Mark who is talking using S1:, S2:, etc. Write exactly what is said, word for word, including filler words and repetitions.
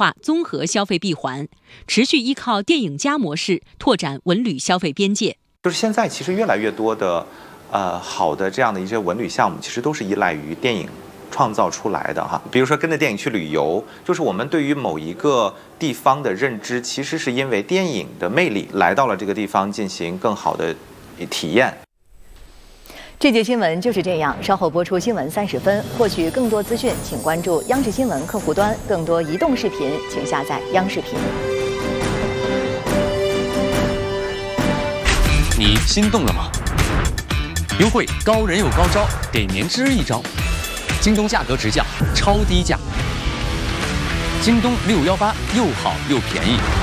S1: 化综合消费闭环，持续依靠电影加模式拓展文旅消费边界。
S2: 就是现在其实越来越多的，呃，好的这样的一些文旅项目，其实都是依赖于电影创造出来的哈。比如说跟着电影去旅游，就是我们对于某一个地方的认知，其实是因为电影的魅力来到了这个地方进行更好的体验。
S3: 这节新闻就是这样，稍后播出新闻三十分。获取更多资讯，请关注央视新闻客户端。更多移动视频，请下载央视频。
S4: 你心动了吗？优惠高人有高招，给您支一招。京东价格直降，超低价。京东六幺八又好又便宜。